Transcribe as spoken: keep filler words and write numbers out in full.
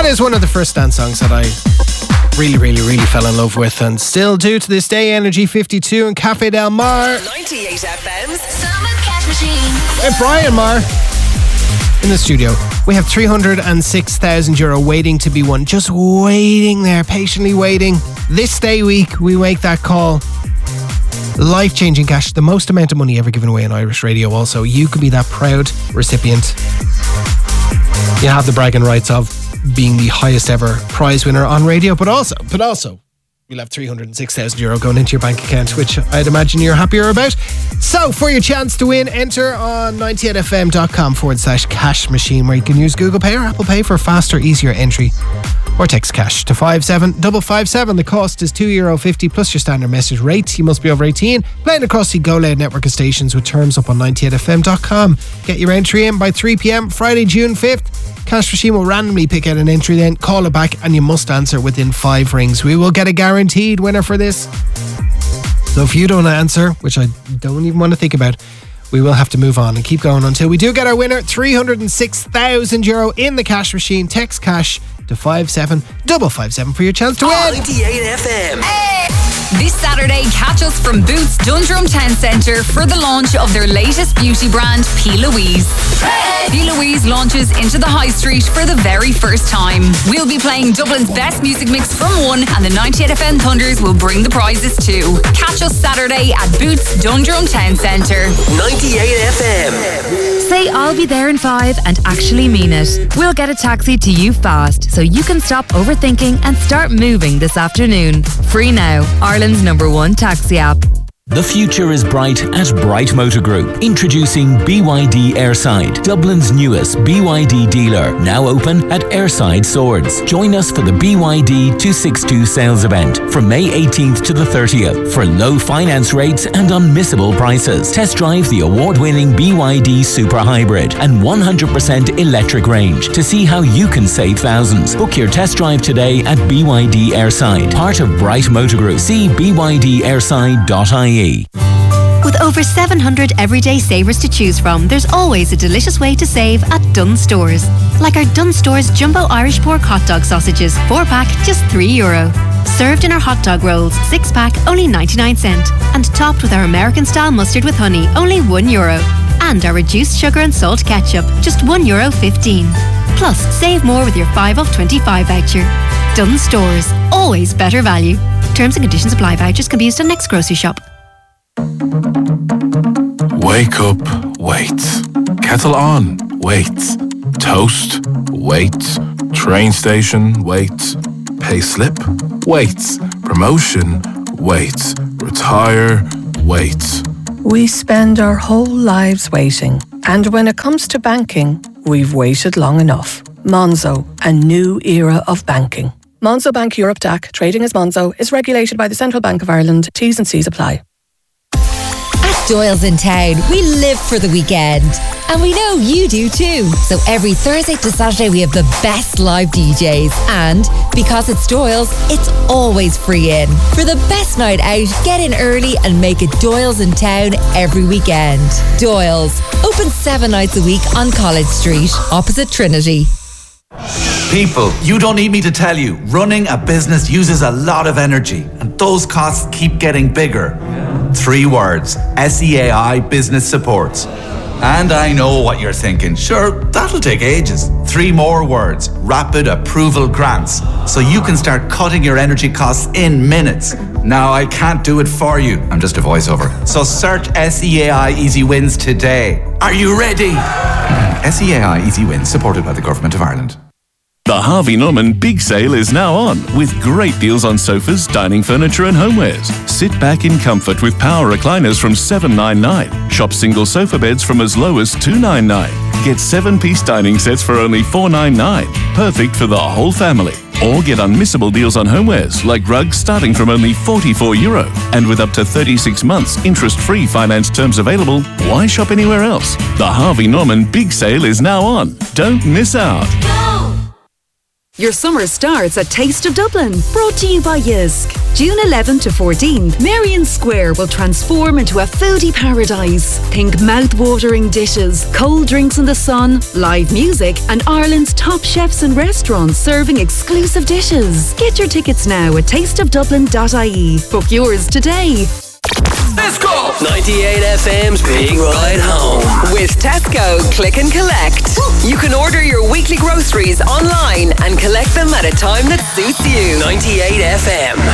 That is one of the first dance songs that I really, really, really fell in love with and still do to this day. Energy fifty-two and Cafe Del Mar. ninety-eight F M's Summer Cash Machine. With Brian Marr in the studio. We have three hundred six thousand euro waiting to be won. Just waiting there, patiently waiting. This day week, we make that call. Life-changing cash, the most amount of money ever given away on Irish radio. Also, you could be that proud recipient. You have the bragging rights of being the highest ever prize winner on radio, but also, but also, you'll have three hundred six thousand euro going into your bank account, which I'd imagine you're happier about. So, for your chance to win, enter on ninety-eight fm.com forward slash cash machine, where you can use Google Pay or Apple Pay for faster, easier entry. Or text cash to five seven five five seven. The cost is two euro fifty plus your standard message rate. You must be over eighteen. Playing across the Go Loud network of stations with terms up on ninety-eight f m dot com. Get your entry in by three p.m. Friday, June fifth. Cash Machine will randomly pick out an entry, then call it back, and you must answer within five rings. We will get a guaranteed winner for this. So if you don't answer, which I don't even want to think about, we will have to move on and keep going until we do get our winner. three hundred six thousand euro in the Cash Machine. Text cash to five seven five five seven for your chance to win. ninety-eight F M. Hey! This Saturday, catch us from Boots Dundrum Town Centre for the launch of their latest beauty brand, P. Louise. Hey! P. Louise launches into the high street for the very first time. We'll be playing Dublin's best music mix from one, and the ninety-eight F M Thunders will bring the prizes too. Catch us Saturday at Boots Dundrum Town Centre. ninety-eight F M. Say I'll be there in five and actually mean it. We'll get a taxi to you fast so you can stop overthinking and start moving this afternoon. Free now. Ireland's number one taxi app. The future is bright at Bright Motor Group. Introducing B Y D Airside, Dublin's newest B Y D dealer, now open at Airside Swords. Join us for the B Y D two sixty-two sales event from May eighteenth to the thirtieth for low finance rates and unmissable prices. Test drive the award-winning B Y D Super Hybrid and one hundred percent electric range to see how you can save thousands. Book your test drive today at B Y D Airside, part of Bright Motor Group. See b y d airside dot i e. With over seven hundred everyday savers to choose from, there's always a delicious way to save at Dunnes Stores. Like our Dunnes Stores Jumbo Irish Pork Hot Dog Sausages, four pack, just three euro. Served in our hot dog rolls, six pack, only ninety-nine cent. And topped with our American style mustard with honey, only one euro. And our reduced sugar and salt ketchup, just one euro fifteen. Plus, save more with your five off twenty-five voucher. Dunnes Stores, always better value. Terms and conditions apply. Vouchers can be used on next grocery shop. Wake up, wait. Kettle on, wait. Toast, wait. Train station, wait. Pay slip, wait. Promotion, wait. Retire, wait. We spend our whole lives waiting. And when it comes to banking, we've waited long enough. Monzo, a new era of banking. Monzo Bank Europe D A C, trading as Monzo, is regulated by the Central Bank of Ireland. T's and C's apply. At Doyle's in town, we live for the weekend. And we know you do too. So every Thursday to Saturday, we have the best live D Js. And because it's Doyle's, it's always free in. For the best night out, get in early and make it Doyle's in town every weekend. Doyle's, open seven nights a week on College Street, opposite Trinity. People, you don't need me to tell you, running a business uses a lot of energy, and those costs keep getting bigger. Three words: S E A I Business Supports. And I know what you're thinking. Sure, that'll take ages. Three more words: Rapid Approval Grants. So you can start cutting your energy costs in minutes. Now, I can't do it for you. I'm just a voiceover. So search S E A I Easy Wins today. Are you ready? S E A I Easy Wins, supported by the Government of Ireland. The Harvey Norman Big Sale is now on, with great deals on sofas, dining furniture and homewares. Sit back in comfort with power recliners from seven ninety-nine. Shop single sofa beds from as low as two ninety-nine. Get seven-piece dining sets for only four ninety-nine. Perfect for the whole family. Or get unmissable deals on homewares, like rugs starting from only forty-four euro. And with up to thirty-six months interest-free finance terms available, why shop anywhere else? The Harvey Norman Big Sale is now on. Don't miss out. Your summer starts at Taste of Dublin, brought to you by Yisk. June eleventh to fourteenth, Merrion Square will transform into a foodie paradise. Think mouth-watering dishes, cold drinks in the sun, live music, and Ireland's top chefs and restaurants serving exclusive dishes. Get your tickets now at taste of dublin dot I E. Book yours today. Let's go! ninety-eight F M's Big Ride Home. With Tesco Click and Collect. You can order your weekly groceries online and collect them at a time that suits you. ninety-eight F M.